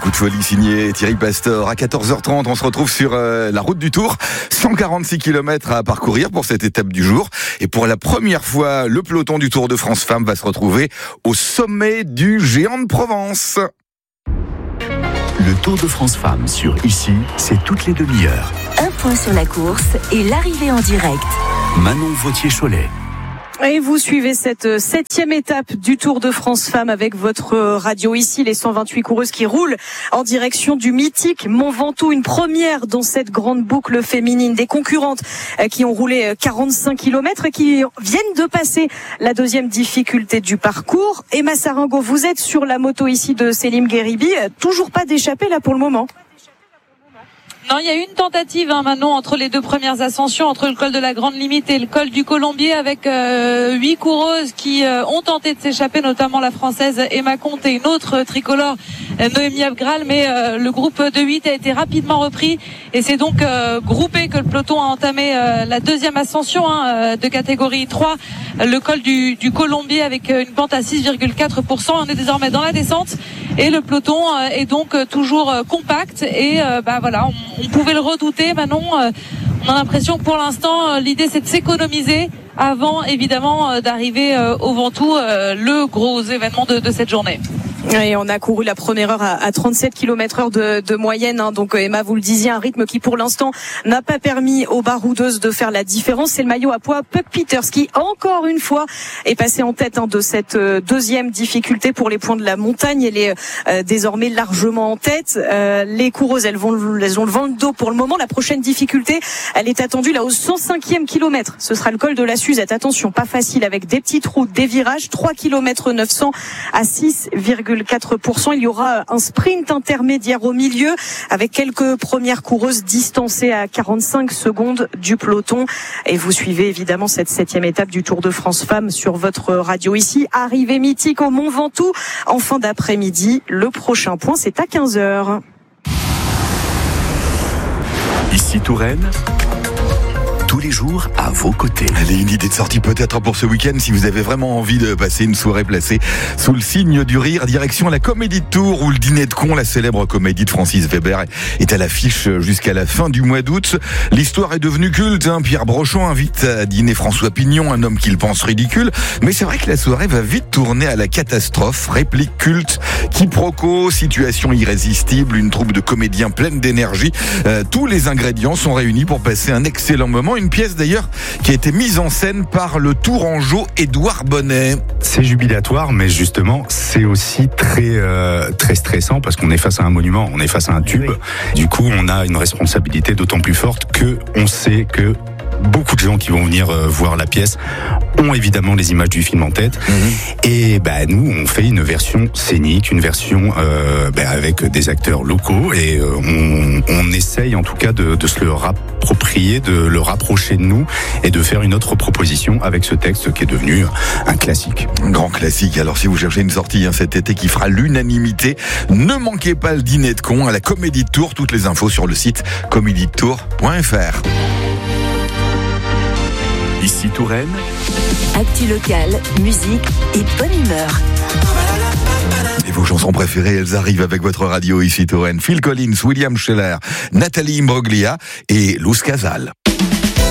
Coup de folie signé Thierry Pastor. À 14h30, on se retrouve sur la route du Tour. 146 km à parcourir pour cette étape du jour. Et pour la première fois, le peloton du Tour de France Femmes va se retrouver au sommet du Géant de Provence. Le Tour de France Femmes sur Ici, c'est toutes les demi-heures. Un point sur la course et l'arrivée en direct. Manon Vautier-Cholet. Et vous suivez cette 7e étape du Tour de France Femmes avec votre radio ici, les 128 coureuses qui roulent en direction du mythique Mont Ventoux, une première dans cette grande boucle féminine. Des concurrentes qui ont roulé 45 km et qui viennent de passer la deuxième difficulté du parcours. Emma Saringo, vous êtes sur la moto ici de Selim Gheribi, toujours pas d'échappée là pour le moment. Non, il y a eu une tentative, Manon, entre les deux premières ascensions, entre le col de la Grande Limite et le col du Colombier, avec 8 coureuses qui ont tenté de s'échapper, notamment la Française Emma Comte et une autre tricolore, Noémie Abgral, mais le groupe de 8 a été rapidement repris et c'est donc groupé que le peloton a entamé la deuxième ascension de catégorie 3, le col du Colombier avec une pente à 6,4%. On est désormais dans la descente et le peloton est donc toujours compact et voilà, on pouvait le redouter. Manon, on a l'impression que pour l'instant l'idée c'est de s'économiser avant évidemment d'arriver au Ventoux, le gros événement de cette journée. Et on a couru la première heure à 37 km/h de moyenne, donc Emma, vous le disiez, un rythme qui pour l'instant n'a pas permis aux baroudeuses de faire la différence. C'est le maillot à pois Puck Peters qui encore une fois est passé en tête de cette deuxième difficulté pour les points de la montagne. Elle est désormais largement en tête. Les coureuses, elles ont le vent de dos pour le moment. La prochaine difficulté, elle est attendue là au 105e kilomètre. Ce sera le col de la Suzette. Attention, pas facile avec des petites routes, des virages, 3 km 900 à 6,4%. Il y aura un sprint intermédiaire au milieu avec quelques premières coureuses distancées à 45 secondes du peloton. Et vous suivez évidemment cette 7e étape du Tour de France Femmes sur votre radio ici. Arrivée mythique au Mont Ventoux en fin d'après-midi. Le prochain point, c'est à 15h. Ici Touraine. Tous les jours à vos côtés. Allez, une idée de sortie peut-être pour ce week-end si vous avez vraiment envie de passer une soirée placée sous le signe du rire, direction la Comédie de Tours où le dîner de con, la célèbre comédie de Francis Weber, est à l'affiche jusqu'à la fin du mois d'août. L'histoire est devenue culte, Pierre Brochon invite à dîner François Pignon, un homme qu'il pense ridicule, mais c'est vrai que la soirée va vite tourner à la catastrophe. Réplique culte, quiproquo, situation irrésistible, une troupe de comédiens pleine d'énergie. Tous les ingrédients sont réunis pour passer un excellent moment. Une pièce d'ailleurs qui a été mise en scène par le Tourangeau Édouard Bonnet. C'est jubilatoire, mais justement c'est aussi très stressant parce qu'on est face à un monument, on est face à un tube. Oui. Du coup, on a une responsabilité d'autant plus forte que on sait que beaucoup de gens qui vont venir voir la pièce ont évidemment les images du film en tête. Et nous, on fait une version scénique, une version avec des acteurs locaux et on essaye en tout cas de se le rapproprier, de le rapprocher de nous et de faire une autre proposition avec ce texte qui est devenu un classique. Un grand classique. Alors si vous cherchez une sortie cet été qui fera l'unanimité, ne manquez pas le dîner de con à la Comédie de Tours. Toutes les infos sur le site comédietours.fr. Ici Touraine. Actu locale, musique et bonne humeur. Et vos chansons préférées, elles arrivent avec votre radio ici Touraine. Phil Collins, William Scheller, Nathalie Imbroglia et Luz Casal.